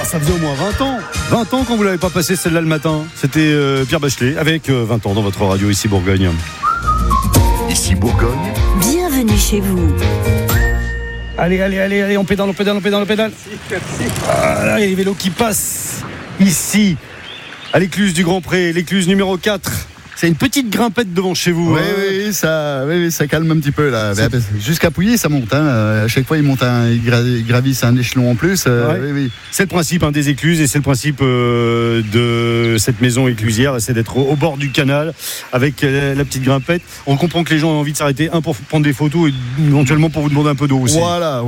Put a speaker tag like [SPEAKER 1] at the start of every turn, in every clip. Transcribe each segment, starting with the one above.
[SPEAKER 1] ça faisait au moins 20 ans. 20 ans quand vous l'avez pas passé celle-là le matin. C'était Pierre Bachelet avec 20 ans dans votre radio ici Bourgogne.
[SPEAKER 2] Ici Bourgogne.
[SPEAKER 3] Bienvenue chez vous.
[SPEAKER 1] Allez, on pédale. Ah, les vélos qui passent ici à l'écluse du Grand Pré, l'écluse numéro 4. C'est une petite grimpette devant chez vous.
[SPEAKER 4] Oui, ça calme un petit peu là. Jusqu'à Pouilly, ça monte. À chaque fois, ils gravissent un échelon en plus. Oui.
[SPEAKER 1] C'est le principe des écluses et c'est le principe de cette maison éclusière. C'est d'être au bord du canal avec la petite grimpette. On comprend que les gens ont envie de s'arrêter, pour prendre des photos et éventuellement pour vous demander un peu d'eau aussi.
[SPEAKER 4] Voilà.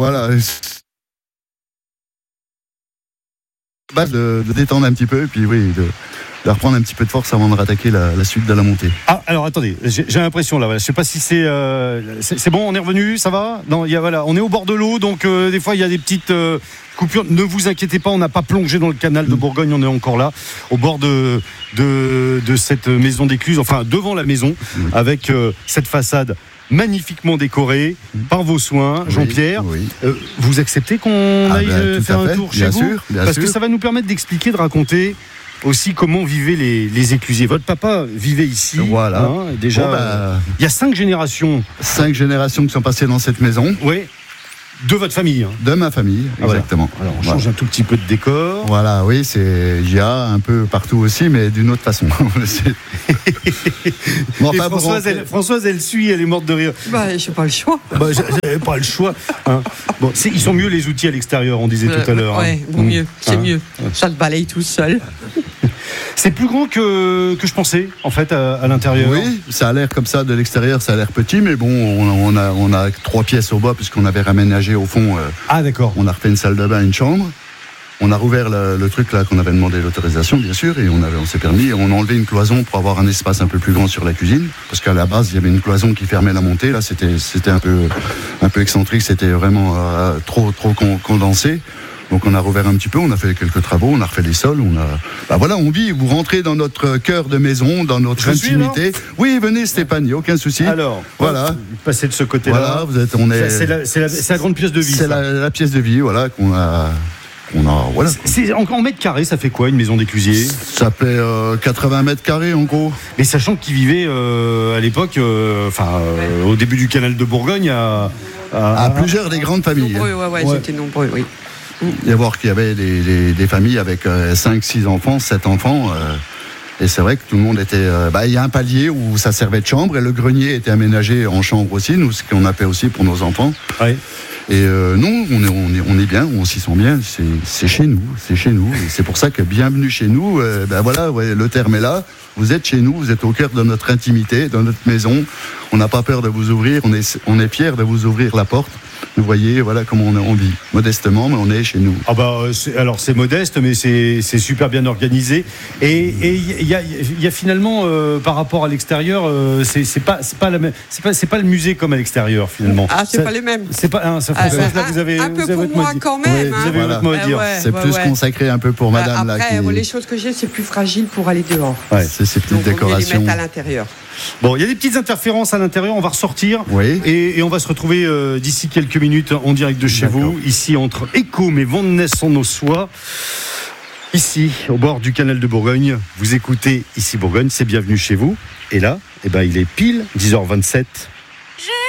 [SPEAKER 4] De détendre un petit peu et puis de reprendre un petit peu de force avant de rattaquer la suite de la montée.
[SPEAKER 1] Ah, alors attendez, j'ai l'impression là, voilà, je sais pas si c'est bon, on est revenu, ça va ? Non, on est au bord de l'eau, donc des fois il y a des petites coupures. Ne vous inquiétez pas, on n'a pas plongé dans le canal de Bourgogne, on est encore là, au bord de cette maison d'écluse, enfin devant la maison, avec cette façade magnifiquement décorée par vos soins, Jean-Pierre. Oui. Vous acceptez qu'on aille faire un tour chez vous ? Parce que ça va nous permettre d'expliquer, de raconter aussi comment vivaient les éclusiers. Votre papa vivait ici.
[SPEAKER 4] Voilà.
[SPEAKER 1] Déjà, il y a 5 générations.
[SPEAKER 4] 5 générations qui sont passées dans cette maison.
[SPEAKER 1] Oui. De votre famille.
[SPEAKER 4] De ma famille, exactement.
[SPEAKER 1] Voilà. Alors on change un tout petit peu de décor.
[SPEAKER 4] Voilà, oui, il y a un peu partout aussi, mais d'une autre façon.
[SPEAKER 1] Françoise, elle suit, elle est morte de rire.
[SPEAKER 5] J'ai pas le choix.
[SPEAKER 1] J'avais pas le choix. Bon, ils sont mieux les outils à l'extérieur, on disait tout à l'heure.
[SPEAKER 5] Ouais, mieux, c'est mieux. Ça le balaye tout seul.
[SPEAKER 1] C'est plus grand que je pensais, en fait, à l'intérieur.
[SPEAKER 4] Oui, ça a l'air comme ça de l'extérieur, ça a l'air petit, mais bon, on a 3 pièces au bas puisqu'on avait raménagé au fond.
[SPEAKER 1] D'accord.
[SPEAKER 4] On a refait une salle de bain, une chambre. On a rouvert le truc là qu'on avait demandé l'autorisation, bien sûr, et on s'est permis. On a enlevé une cloison pour avoir un espace un peu plus grand sur la cuisine, parce qu'à la base il y avait une cloison qui fermait la montée. Là, c'était un peu excentrique, c'était vraiment trop condensé. Donc on a rouvert un petit peu, on a fait quelques travaux, on a refait les sols, on vit, vous rentrez dans notre cœur de maison, dans notre intimité. Oui, venez Stéphane, il n'y a aucun souci.
[SPEAKER 1] Alors,
[SPEAKER 4] voilà.
[SPEAKER 1] Passez de ce côté-là.
[SPEAKER 4] Voilà,
[SPEAKER 1] c'est la grande pièce de vie.
[SPEAKER 4] C'est la pièce de vie, voilà, qu'on a. Voilà.
[SPEAKER 1] En mètres carrés, ça fait quoi une maison d'éclusier ?
[SPEAKER 4] Ça fait 80 mètres carrés en gros.
[SPEAKER 1] Mais sachant qu'ils vivaient à l'époque, au début du canal de Bourgogne,
[SPEAKER 4] à plusieurs des grandes familles.
[SPEAKER 5] Nombreux, j'étais nombreux, oui.
[SPEAKER 4] Il y avait des familles avec 5, 6 enfants, 7 enfants. Et c'est vrai que tout le monde était... il y a un palier où ça servait de chambre et le grenier était aménagé en chambre aussi, nous, ce qu'on a fait aussi pour nos enfants.
[SPEAKER 1] Oui.
[SPEAKER 4] Et non, on est bien, on s'y sent bien, c'est chez nous. Et c'est pour ça que bienvenue chez nous, le terme est là. Vous êtes chez nous, vous êtes au cœur de notre intimité, de notre maison. On n'a pas peur de vous ouvrir, on est fiers de vous ouvrir la porte. Vous voyez, voilà comment on vit. Modestement, mais on est chez nous.
[SPEAKER 1] Alors c'est modeste, mais c'est super bien organisé. Et il y a finalement, par rapport à l'extérieur, c'est pas le musée comme à l'extérieur finalement.
[SPEAKER 5] Ah, c'est pas les mêmes.
[SPEAKER 1] C'est pas là, vous avez
[SPEAKER 5] un peu
[SPEAKER 1] vous avez
[SPEAKER 5] pour moi quand même.
[SPEAKER 1] Vous avez votre mot à dire.
[SPEAKER 4] C'est plus consacré un peu pour madame.
[SPEAKER 5] Après, les choses que j'ai, c'est plus fragile pour aller dehors.
[SPEAKER 4] Ouais, c'est ces petites décorations.
[SPEAKER 5] On les mettre à l'intérieur.
[SPEAKER 1] Bon, il y a des petites interférences à l'intérieur, on va ressortir et on va se retrouver d'ici quelques minutes en direct de chez vous, ici entre Écôme et Vannes-en-Ossois, ici au bord du canal de Bourgogne. Vous écoutez ici Bourgogne, c'est bienvenue chez vous. Et là, il est pile 10h27.